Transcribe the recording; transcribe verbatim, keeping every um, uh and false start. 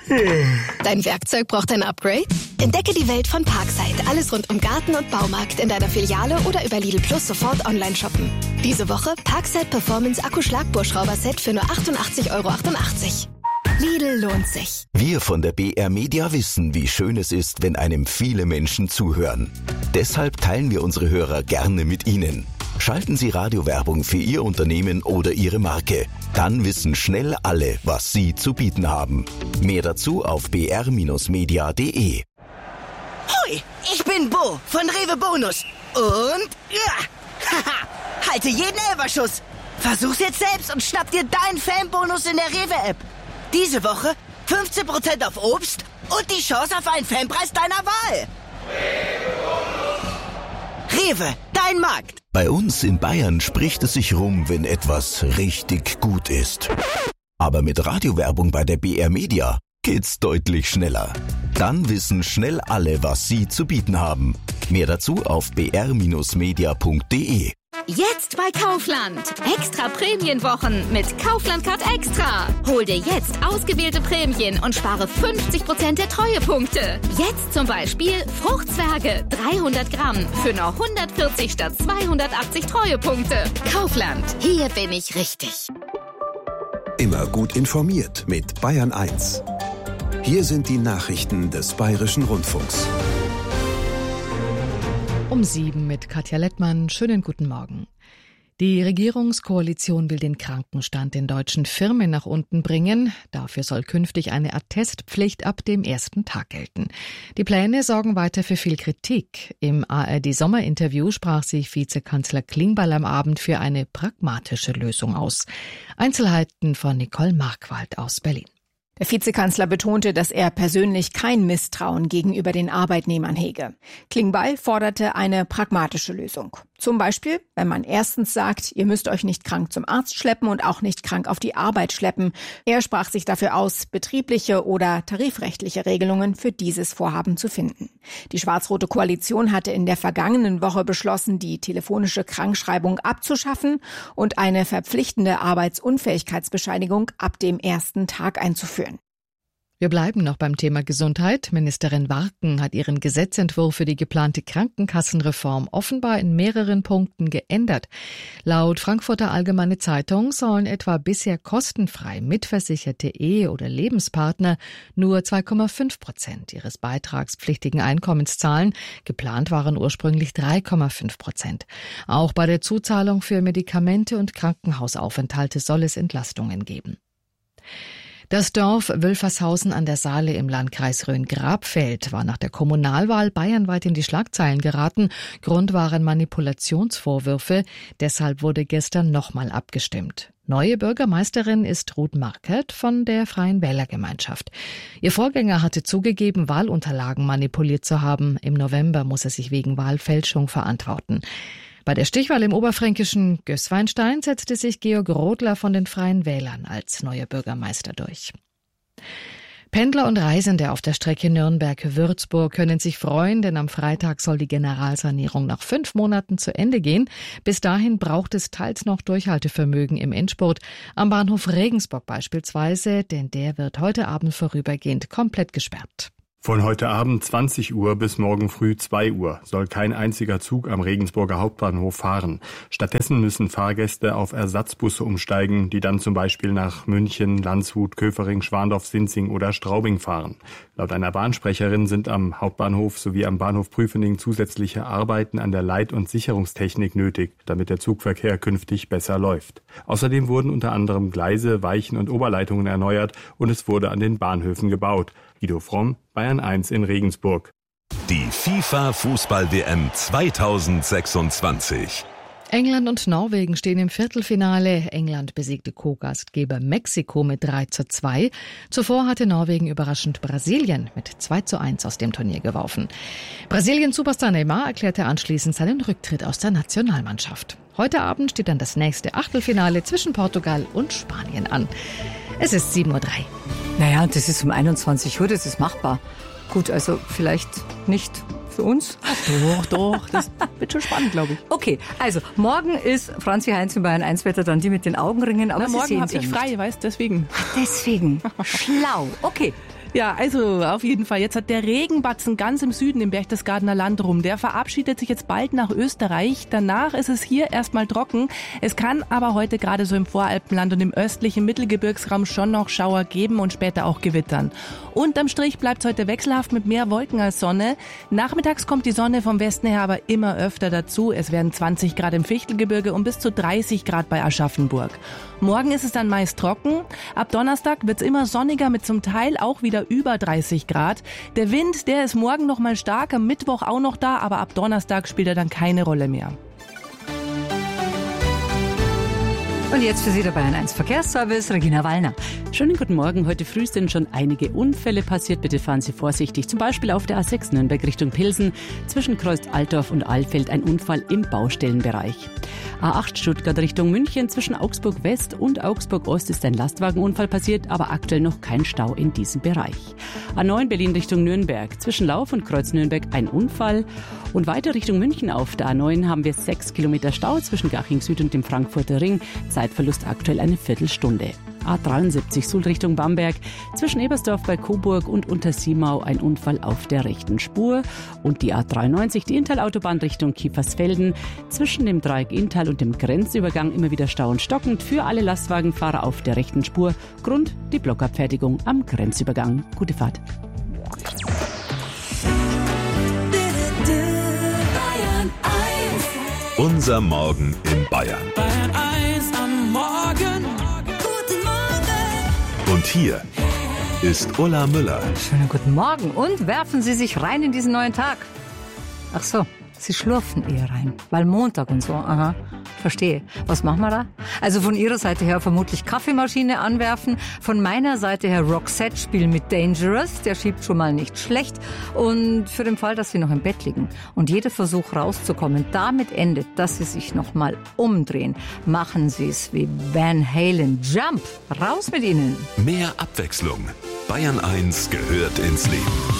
Dein Werkzeug braucht ein Upgrade? Entdecke die Welt von Parkside. Alles rund um Garten und Baumarkt in deiner Filiale oder über Lidl Plus sofort online shoppen. Diese Woche Parkside Performance Akku-Schlagbohrschrauber-Set für nur achtundachtzig Euro achtundachtzig. Lidl lohnt sich. Wir von der B R Media wissen, wie schön es ist, wenn einem viele Menschen zuhören. Deshalb teilen wir unsere Hörer gerne mit Ihnen. Schalten Sie Radiowerbung für Ihr Unternehmen oder Ihre Marke. Dann wissen schnell alle, was Sie zu bieten haben. Mehr dazu auf b r media punkt d e. Hoi, ich bin Bo von Rewe Bonus. Und ja, haha, halte jeden Elferschuss. Versuch's jetzt selbst und schnapp dir deinen Fanbonus in der Rewe-App. Diese Woche fünfzehn Prozent auf Obst und die Chance auf einen Fanpreis deiner Wahl. Rewe, dein Markt. Bei uns in Bayern spricht es sich rum, wenn etwas richtig gut ist. Aber mit Radiowerbung bei der B R Media geht's deutlich schneller. Dann wissen schnell alle, was Sie zu bieten haben. Mehr dazu auf b r media punkt d e. Jetzt bei Kaufland. Extra Prämienwochen mit Kaufland Card Extra. Hol dir jetzt ausgewählte Prämien und spare fünfzig Prozent der Treuepunkte. Jetzt zum Beispiel Fruchtzwerge dreihundert Gramm für nur hundertvierzig statt zweihundertachtzig Treuepunkte. Kaufland. Hier bin ich richtig. Immer gut informiert mit Bayern eins. Hier sind die Nachrichten des Bayerischen Rundfunks. Um sieben mit Katja Lettmann. Schönen guten Morgen. Die Regierungskoalition will den Krankenstand in deutschen Firmen nach unten bringen. Dafür soll künftig eine Attestpflicht ab dem ersten Tag gelten. Die Pläne sorgen weiter für viel Kritik. Im A R D-Sommerinterview sprach sich Vizekanzler Klingbeil am Abend für eine pragmatische Lösung aus. Einzelheiten von Nicole Markwald aus Berlin. Der Vizekanzler betonte, dass er persönlich kein Misstrauen gegenüber den Arbeitnehmern hege. Klingbeil forderte eine pragmatische Lösung. Zum Beispiel, wenn man erstens sagt, ihr müsst euch nicht krank zum Arzt schleppen und auch nicht krank auf die Arbeit schleppen. Er sprach sich dafür aus, betriebliche oder tarifrechtliche Regelungen für dieses Vorhaben zu finden. Die schwarz-rote Koalition hatte in der vergangenen Woche beschlossen, die telefonische Krankschreibung abzuschaffen und eine verpflichtende Arbeitsunfähigkeitsbescheinigung ab dem ersten Tag einzuführen. Wir bleiben noch beim Thema Gesundheit. Ministerin Warken hat ihren Gesetzentwurf für die geplante Krankenkassenreform offenbar in mehreren Punkten geändert. Laut Frankfurter Allgemeine Zeitung sollen etwa bisher kostenfrei mitversicherte Ehe- oder Lebenspartner nur zwei Komma fünf Prozent ihres beitragspflichtigen Einkommens zahlen. Geplant waren ursprünglich drei Komma fünf Prozent. Auch bei der Zuzahlung für Medikamente und Krankenhausaufenthalte soll es Entlastungen geben. Das Dorf Wülfershausen an der Saale im Landkreis Rhön-Grabfeld war nach der Kommunalwahl bayernweit in die Schlagzeilen geraten. Grund waren Manipulationsvorwürfe. Deshalb wurde gestern nochmal abgestimmt. Neue Bürgermeisterin ist Ruth Markert von der Freien Wählergemeinschaft. Ihr Vorgänger hatte zugegeben, Wahlunterlagen manipuliert zu haben. Im November muss er sich wegen Wahlfälschung verantworten. Bei der Stichwahl im oberfränkischen Gößweinstein setzte sich Georg Rodler von den Freien Wählern als neuer Bürgermeister durch. Pendler und Reisende auf der Strecke Nürnberg-Würzburg können sich freuen, denn am Freitag soll die Generalsanierung nach fünf Monaten zu Ende gehen. Bis dahin braucht es teils noch Durchhaltevermögen im Endspurt. Am Bahnhof Regensburg beispielsweise, denn der wird heute Abend vorübergehend komplett gesperrt. Von heute Abend zwanzig Uhr bis morgen früh zwei Uhr soll kein einziger Zug am Regensburger Hauptbahnhof fahren. Stattdessen müssen Fahrgäste auf Ersatzbusse umsteigen, die dann zum Beispiel nach München, Landshut, Köfering, Schwandorf, Sinzing oder Straubing fahren. Laut einer Bahnsprecherin sind am Hauptbahnhof sowie am Bahnhof Prüfening zusätzliche Arbeiten an der Leit- und Sicherungstechnik nötig, damit der Zugverkehr künftig besser läuft. Außerdem wurden unter anderem Gleise, Weichen und Oberleitungen erneuert und es wurde an den Bahnhöfen gebaut. Guido Fromm, Bayern eins in Regensburg. Die FIFA-Fußball-W M zweitausendsechsundzwanzig. England und Norwegen stehen im Viertelfinale. England besiegte Co-Gastgeber Mexiko mit drei zu zwei. Zuvor hatte Norwegen überraschend Brasilien mit zwei zu eins aus dem Turnier geworfen. Brasilien-Superstar Neymar erklärte anschließend seinen Rücktritt aus der Nationalmannschaft. Heute Abend steht dann das nächste Achtelfinale zwischen Portugal und Spanien an. Es ist sieben Uhr drei. Naja, das ist um einundzwanzig Uhr, das ist machbar. Gut, also vielleicht nicht für uns. Doch, doch, das wird schon spannend, glaube ich. Okay, also morgen ist Franzi Heinz in Bayern eins Wetter dann die mit den Augenringen. Aber Na, Sie morgen sehen habe ja ich nicht. frei, weißt deswegen. Deswegen. Schlau. Okay. Ja, also auf jeden Fall. Jetzt hat der Regenbatzen ganz im Süden im Berchtesgadener Land rum. Der verabschiedet sich jetzt bald nach Österreich. Danach ist es hier erstmal trocken. Es kann aber heute gerade so im Voralpenland und im östlichen Mittelgebirgsraum schon noch Schauer geben und später auch gewittern. Unterm Strich bleibt es heute wechselhaft mit mehr Wolken als Sonne. Nachmittags kommt die Sonne vom Westen her aber immer öfter dazu. Es werden zwanzig Grad im Fichtelgebirge und bis zu dreißig Grad bei Aschaffenburg. Morgen ist es dann meist trocken. Ab Donnerstag wird es immer sonniger mit zum Teil auch wieder über dreißig Grad. Der Wind, der ist morgen noch mal stark, am Mittwoch auch noch da, aber ab Donnerstag spielt er dann keine Rolle mehr. Und jetzt für Sie der Bayern eins Verkehrsservice, Regina Wallner. Schönen guten Morgen. Heute früh sind schon einige Unfälle passiert. Bitte fahren Sie vorsichtig. Zum Beispiel auf der A sechs Nürnberg Richtung Pilsen. Zwischen Kreuz Altdorf und Alfeld ein Unfall im Baustellenbereich. A acht Stuttgart Richtung München. Zwischen Augsburg West und Augsburg Ost ist ein Lastwagenunfall passiert, aber aktuell noch kein Stau in diesem Bereich. A neun Berlin Richtung Nürnberg. Zwischen Lauf und Kreuz Nürnberg ein Unfall. Und weiter Richtung München auf der A neun haben wir sechs Kilometer Stau zwischen Garching Süd und dem Frankfurter Ring. Zeitverlust aktuell eine Viertelstunde. A dreiundsiebzig Suhl Richtung Bamberg. Zwischen Ebersdorf bei Coburg und Untersiemau ein Unfall auf der rechten Spur. Und die A dreiundneunzig, die Inntal-Autobahn Richtung Kiefersfelden. Zwischen dem Dreieck Inntal und dem Grenzübergang immer wieder Stau und stockend für alle Lastwagenfahrer auf der rechten Spur. Grund die Blockabfertigung am Grenzübergang. Gute Fahrt. Unser Morgen in Bayern. Bayern eins am Morgen. Guten Morgen. Und hier ist Ulla Müller. Schönen guten Morgen und werfen Sie sich rein in diesen neuen Tag. Ach so, Sie schlurfen eher rein, weil Montag und so, aha, verstehe. Was machen wir da? Also von Ihrer Seite her vermutlich Kaffeemaschine anwerfen, von meiner Seite her Roxette spielen mit Dangerous, der schiebt schon mal nicht schlecht. Und für den Fall, dass Sie noch im Bett liegen und jeder Versuch rauszukommen damit endet, dass Sie sich noch mal umdrehen, machen Sie es wie Van Halen. Jump! Raus mit Ihnen! Mehr Abwechslung. Bayern eins gehört ins Leben.